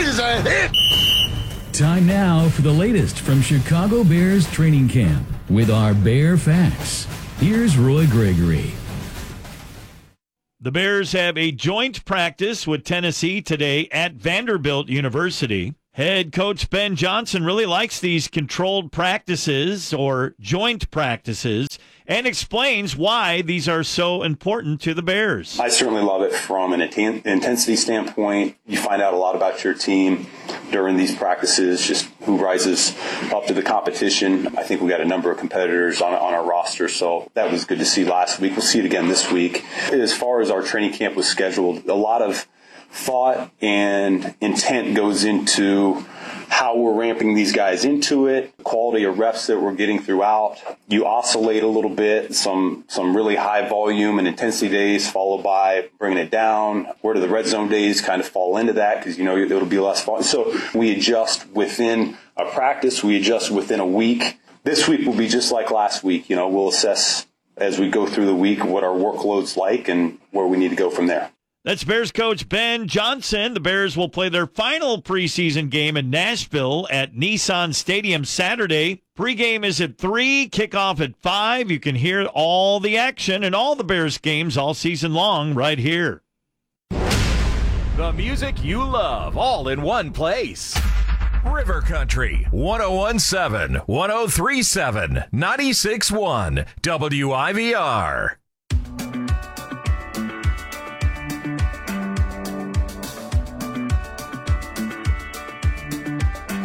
is a hit! Time now for the latest from Chicago Bears training camp with our Bear Facts. Here's Roy Gregory. The Bears have a joint practice with Tennessee today at Vanderbilt University. Head coach Ben Johnson really likes these controlled practices or joint practices and explains why these are so important to the Bears. I certainly love it from an intensity standpoint. You find out a lot about your team during these practices, just who rises up to the competition. I think we got a number of competitors on our roster, so that was good to see last week. We'll see it again this week. As far as our training camp was scheduled, a lot of thought and intent goes into how we're ramping these guys into it, the quality of reps that we're getting throughout. You oscillate a little bit, some really high volume and intensity days followed by bringing it down. Where do the red zone days kind of fall into that? Because, you know, it'll be less fun. So we adjust within a practice. We adjust within a week. This week will be just like last week. You know, we'll assess as we go through the week what our workload's like and where we need to go from there. That's Bears coach Ben Johnson. The Bears will play their final preseason game in Nashville at Nissan Stadium Saturday. Pregame is at 3, kickoff at 5. You can hear all the action and all the Bears games all season long right here. The music you love all in one place. River Country, 101.7, 103.7, 96.1, WIVR.